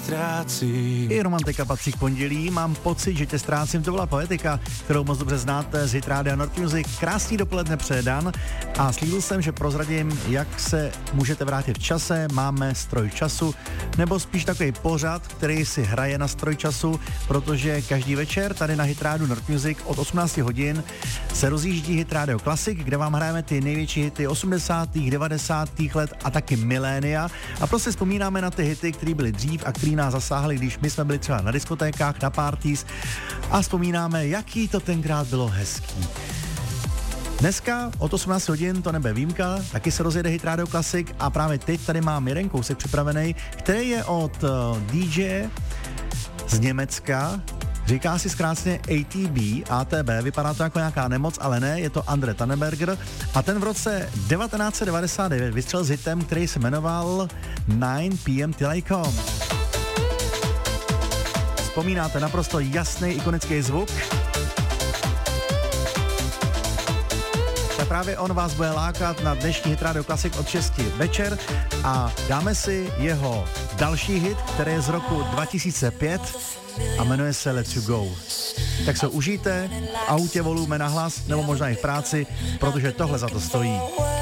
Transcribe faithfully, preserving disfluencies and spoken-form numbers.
ztrácím. I romantika patří k pondělí, mám pocit, že tě ztrácím, to byla Poetika, kterou moc dobře znáte z hit rádia Nord Music. Krásný dopoledne přeje Dan a slíbil jsem, že prozradím, jak se můžete vrátit v čase, máme stroj času, nebo spíš takový pořad, který si hraje na stroj času, protože každý večer tady na hit rádiu Nord Music od osmnáct hodin se rozjíždí hit rádio Classic, kde vám hrajeme ty největší hity osmdesátých, devadesátých let a taky milénia a prostě vzpomínáme na ty hity, které byly dřív a které nás zasáhly, když my jsme byli třeba na diskotékách, na parties a vzpomínáme, jaký to tenkrát bylo hezký. Dneska od osmnáct hodin to nebe výjimka, taky se rozjede hit rádio Classic a právě teď tady mám jeden kousek připravený, který je od uh, D J z Německa. Říká si zkráceně A T B, A T B, vypadá to jako nějaká nemoc, ale ne, je to Andre Tannenberger a ten v roce devatenáct set devadesát devět vystřelil s hitem, který se jmenoval nine p m till I come. Vzpomínáte, naprosto jasný ikonický zvuk. Tak právě on vás bude lákat na dnešní hit rádio Classic od šesti večer a dáme si jeho další hit, který je z roku dva tisíce pět a jmenuje se Let You Go. Tak se užijte, v autě volujme na hlas, nebo možná i v práci, protože tohle za to stojí.